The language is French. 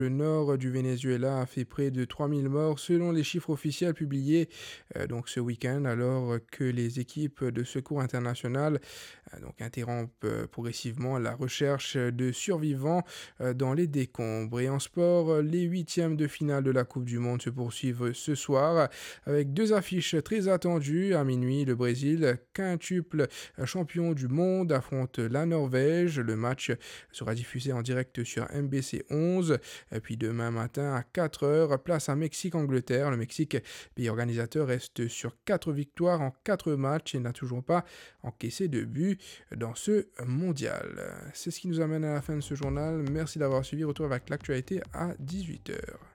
Le nord du Venezuela a fait près de 3000 morts selon les chiffres officiels publiés donc ce week-end, alors que les équipes de secours internationales donc interrompent progressivement la recherche de survivants dans les décombres. Et en sport, les huitièmes de finale de la Coupe du Monde se poursuivent ce soir avec deux affiches très attendues. À minuit, le Brésil, quintuple champion du monde, affronte la Norvège. Le match sera diffusé en direct sur MBC 11. Et puis demain matin à 4 heures, place à Mexique-Angleterre. Le Mexique, pays organisateur, reste sur 4 victoires en 4 matchs et n'a toujours pas encaissé de but dans ce mondial. C'est ce qui nous amène à la fin de ce journal. Merci d'avoir suivi. Retour avec l'actualité à 18 heures.